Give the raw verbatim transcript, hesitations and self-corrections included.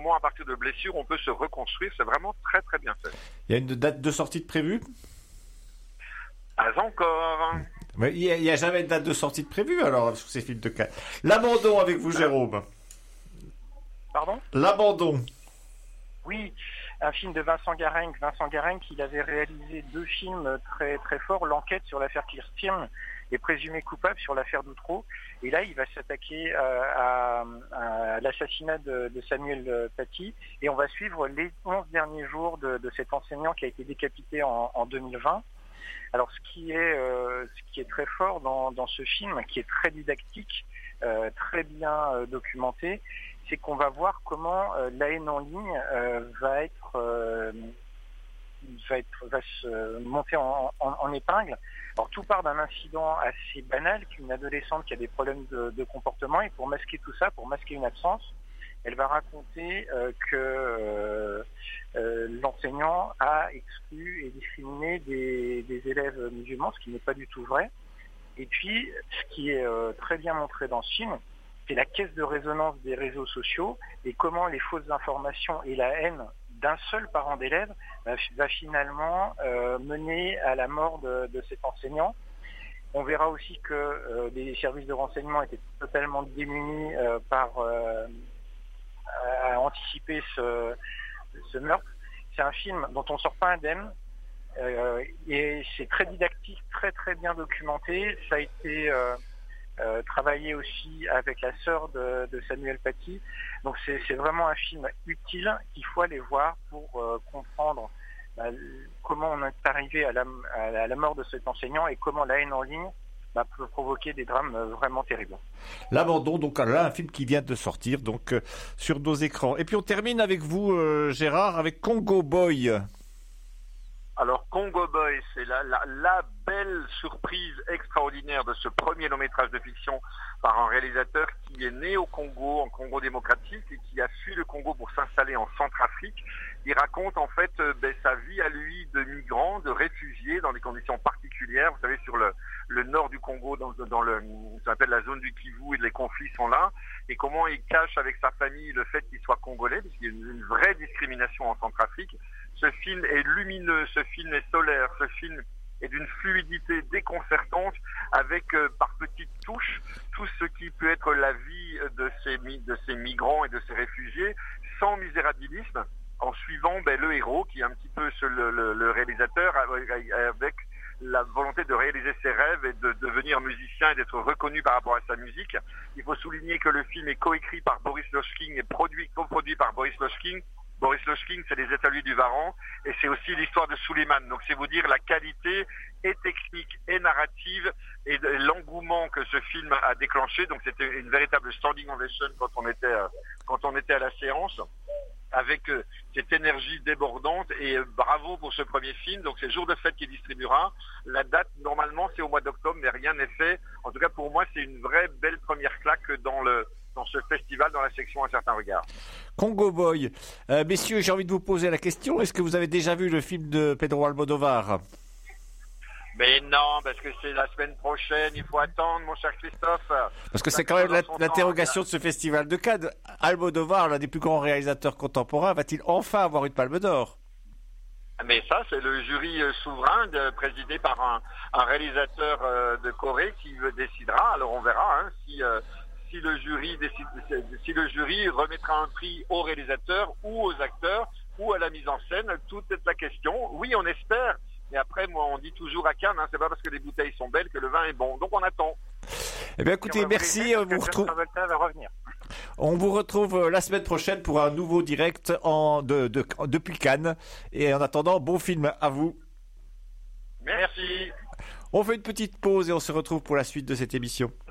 comment, à partir de blessures, on peut se reconstruire. C'est vraiment très, très bien fait. Il y a une date de sortie de prévue ? Pas encore. Mais il n'y a, a jamais de date de sortie de prévue, alors, sur ces films de Cannes. L'abandon avec vous, Jérôme. Pardon ? L'abandon. Oui, un film de Vincent Garenc. Vincent Garenc, il avait réalisé deux films très très forts, L'enquête sur l'affaire Clearstream et Présumé coupable sur l'affaire Doutreau. Et là, il va s'attaquer à, à, à l'assassinat de, de Samuel Paty. Et on va suivre les onze derniers jours de, de cet enseignant qui a été décapité en, en deux mille vingt. Alors, ce qui est, euh, ce qui est très fort dans, dans ce film, qui est très didactique, euh, très bien euh, documenté, c'est qu'on va voir comment euh, la haine en ligne euh, va être, euh, va être, va se monter en, en, en épingle. Alors tout part d'un incident assez banal, qu'une adolescente qui a des problèmes de, de comportement, et pour masquer tout ça, pour masquer une absence, elle va raconter euh, que euh, euh, l'enseignant a exclu et discriminé des, des élèves musulmans, ce qui n'est pas du tout vrai. Et puis, ce qui est euh, très bien montré dans ce film, c'est la caisse de résonance des réseaux sociaux et comment les fausses informations et la haine d'un seul parent d'élève va, va finalement euh, mener à la mort de, de cet enseignant. On verra aussi que euh, les services de renseignement étaient totalement démunis euh, par euh, à anticiper ce, ce meurtre. C'est un film dont on ne sort pas indemne euh, et c'est très didactique, très très bien documenté. Ça a été euh, Euh, travailler aussi avec la sœur de, de Samuel Paty. Donc c'est, c'est vraiment un film utile qu'il faut aller voir pour euh, comprendre bah, comment on est arrivé à la, à la mort de cet enseignant et comment la haine en ligne bah, peut provoquer des drames vraiment terribles. L'abandon, donc là, un film qui vient de sortir donc euh, sur nos écrans. Et puis on termine avec vous, euh, Gérard, avec Congo Boy. Alors Congo Boy, c'est la, la, la belle surprise extraordinaire de ce premier long métrage de fiction par un réalisateur qui est né au Congo, en Congo démocratique, et qui a fui le Congo pour s'installer en Centrafrique. Il raconte en fait euh, ben, sa vie à lui de migrant, de réfugié dans des conditions particulières. Vous savez, sur le, le nord du Congo, dans, dans le, ça s'appelle la zone du Kivu, et les conflits sont là. Et comment il cache avec sa famille le fait qu'il soit congolais, puisqu'il y a une, une vraie discrimination en Centrafrique. Ce film est lumineux, ce film est solaire, ce film est d'une fluidité déconcertante avec euh, par petites touches tout ce qui peut être la vie de ces, de ces migrants et de ces réfugiés sans misérabilisme, en suivant ben, le héros qui est un petit peu ce, le, le, le réalisateur avec la volonté de réaliser ses rêves et de devenir musicien et d'être reconnu par rapport à sa musique. Il faut souligner que le film est coécrit par Boris Lochking et produit, coproduit par Boris Lochking. Boris Lochking, c'est les Étalus du Varan, et c'est aussi l'histoire de Suleiman. Donc c'est vous dire la qualité et technique et narrative et l'engouement que ce film a déclenché. Donc c'était une véritable standing ovation quand on était, quand on était à la séance, avec cette énergie débordante, et bravo pour ce premier film. Donc c'est Jour de fête qui distribuera. La date, normalement, c'est au mois d'octobre, mais rien n'est fait. En tout cas, pour moi, c'est une vraie belle première claque dans le dans ce festival, dans la section Un certain regard. Congo Boy. Euh, messieurs, j'ai envie de vous poser la question. Est-ce que vous avez déjà vu le film de Pedro Almodovar ? Mais non, parce que c'est la semaine prochaine, il faut attendre, mon cher Christophe. Parce que c'est quand même l'interrogation de ce festival de Cannes. Almodovar, l'un des plus grands réalisateurs contemporains, va-t-il enfin avoir une palme d'or ? Mais ça, c'est le jury souverain de, présidé par un, un réalisateur euh, de Corée qui décidera. Alors on verra hein, si... Euh, Si le, jury décide, si le jury remettra un prix aux réalisateurs ou aux acteurs ou à la mise en scène, toute est la question. Oui, on espère, mais après, moi, on dit toujours à Cannes, hein, c'est pas parce que les bouteilles sont belles que le vin est bon. Donc on attend. Eh bien, écoutez, merci. On vous, retrouve... on vous retrouve la semaine prochaine pour un nouveau direct en... de, de... depuis Cannes. Et en attendant, bon film à vous. Merci. On fait une petite pause et on se retrouve pour la suite de cette émission.